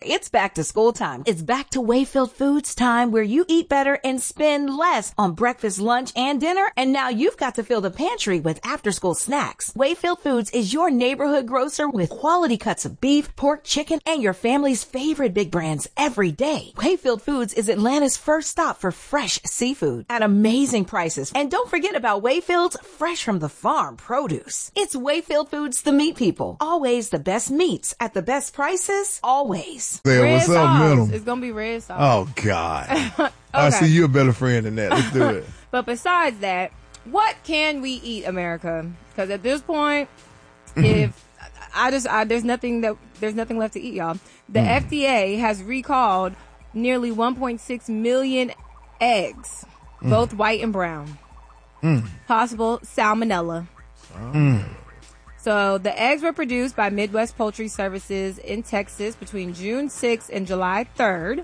It's back to school time. It's back to Wayfield Foods time, where you eat better and spend less on breakfast, lunch, and dinner. And now you've got to fill the pantry with after-school snacks. Wayfield Foods is your neighborhood grocer with quality cuts of beef, pork, chicken, and your family's favorite big brands every day. Wayfield Foods is Atlanta's first stop for fresh seafood at amazing prices. And don't forget about Wayfield's fresh from the farm produce. It's Wayfield Foods, the meat people. Always the best meats at the best prices, always. Red What's up, sauce. Middle? It's going to be red sauce. Oh, God. Okay. I see you a better friend than that. Let's do it. But besides that, what can we eat, America? Because at this point, there's nothing left to eat, y'all. The FDA has recalled nearly 1.6 million eggs, both white and brown. Possible salmonella. So the eggs were produced by Midwest Poultry Services in Texas between June 6th and July 3rd.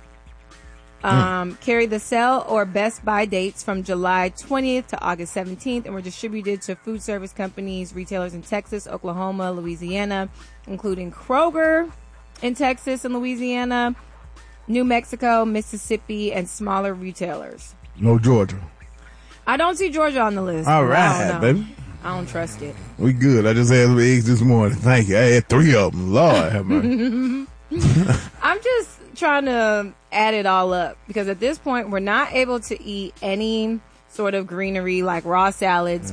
Carry the sell or best buy dates from July 20th to August 17th and were distributed to food service companies, retailers in Texas, Oklahoma, Louisiana, including Kroger in Texas and Louisiana, New Mexico, Mississippi, and smaller retailers. No Georgia. I don't see Georgia on the list. All right, baby. I don't trust it. We good. I just had some eggs this morning. Thank you. I had 3 of them. Lord have mercy. I'm just trying to add it all up because at this point we're not able to eat any sort of greenery like raw salads,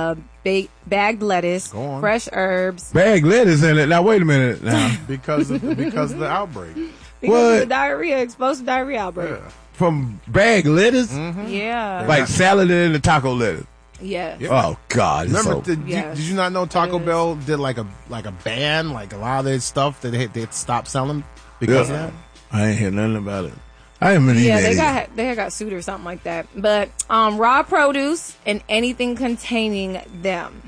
bagged lettuce, fresh herbs. Bagged lettuce in it. Now wait a minute. Now because of the outbreak. Because of the diarrhea, explosive diarrhea outbreak. Yeah. from bagged lettuce, Yeah. like salad and the taco lettuce. Yeah. Oh God! it's Remember, so- did you not know Taco Bell did like a ban, like a lot of their stuff that they stopped selling because of that? I ain't hear nothing about it. I ain't been eating that. they got sued or something like that. But raw produce and anything containing them.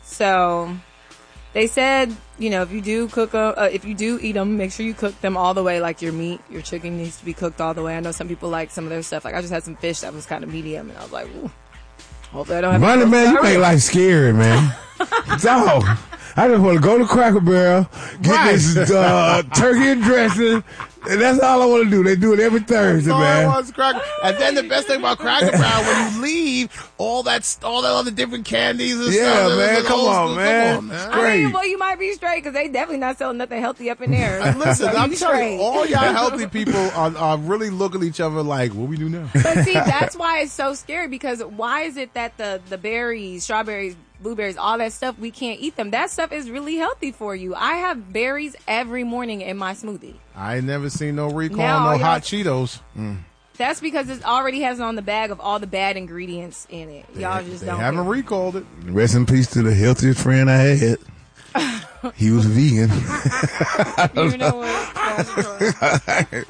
So they said, if you do cook if you do eat them, make sure you cook them all the way. Like your meat, your chicken needs to be cooked all the way. I know some people like some of their stuff. Like I just had some fish that was kind of medium, and I was like, ooh. Hopefully I don't have Money, to man, you make life scary, man. Dog, I just want to go to Cracker Barrel, get this turkey and dressing, and that's all I want to do. They do it every Thursday, man. And then the best thing about Cracker Barrel, when you leave, all that other different candies and stuff. Yeah, man, come on, man. It's I mean, well, you might be straight because they definitely not selling nothing healthy up in there. Listen, So I'm you telling you, straight. all y'all healthy people are really looking at each other like, what we do now? But see, that's why it's so scary, because why is it that the berries, strawberries, blueberries, all that stuff, we can't eat them? That stuff is really healthy for you. I have berries every morning in my smoothie. I ain't never seen no recall Now, on no y'all- hot Cheetos. That's because it already has it on the bag of all the bad ingredients in it. Y'all just They don't haven't care. recalled it. Rest in peace to the healthiest friend I had. He was vegan. You know what?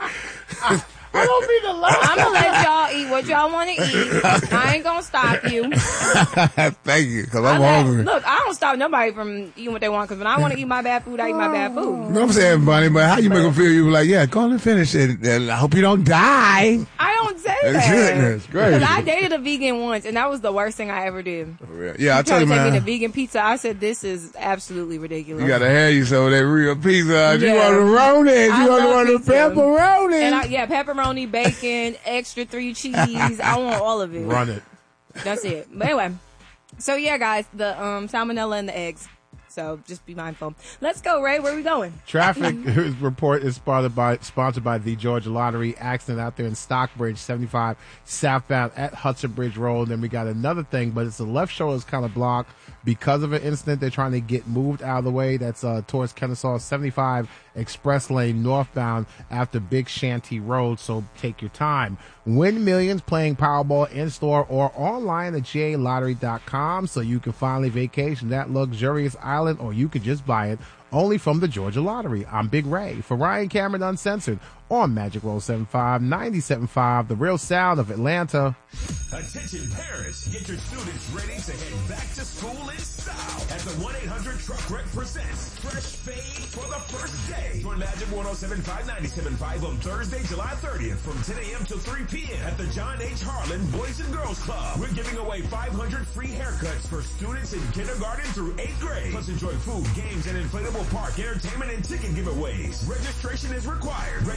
I don't mean to laugh. I'm gonna let y'all eat what y'all want to eat. I ain't gonna stop you. Thank you, because I'm hungry. Look, I don't stop nobody from eating what they want, because when I want to eat my bad food, I eat my bad food. You know what I'm saying, Bonnie, but how you make them feel? You were like, yeah, go on and finish it. And I hope you don't die. I don't say That's that. goodness, great. Because I dated a vegan once, and that was the worst thing I ever did. Yeah, I tell Tried you, to take me man. to vegan pizza. I said, this is absolutely ridiculous. You gotta have you some of that real pizza. You Yeah. want the Ronin. I You want love the pizza. pepperoni. And pepperoni, bacon, extra 3 cheese. I want all of it. Run it. That's it. But anyway, so yeah, guys, the salmonella and the eggs. So just be mindful. Let's go, Ray. Where are we going? Traffic report is sponsored by the Georgia Lottery. Accident out there in Stockbridge, 75 southbound at Hudson Bridge Road. Then we got another thing, but it's the left shoulder is kind of blocked because of an incident. They're trying to get moved out of the way. That's towards Kennesaw, 75 Express Lane northbound after Big Shanty Road. So take your time. Win millions playing Powerball in store or online at GALottery.com, so you can finally vacation that luxurious island, or you could just buy it only from the Georgia Lottery. I'm Big Ray for Ryan Cameron Uncensored on Magic Roll 75, 97.5, the real sound of Atlanta. Attention parents, get your students ready to head back to school in style as the 1-800 Truck Wreck presents Fresh Fade for the first day. Join Magic 107.5, 97.5 on Thursday, July 30th from 10 a.m. till 3 p.m. at the John H. Harlan Boys and Girls Club. We're giving away 500 free haircuts for students in kindergarten through 8th grade. Plus enjoy food, games, and inflatable park, entertainment, and ticket giveaways. Registration is required.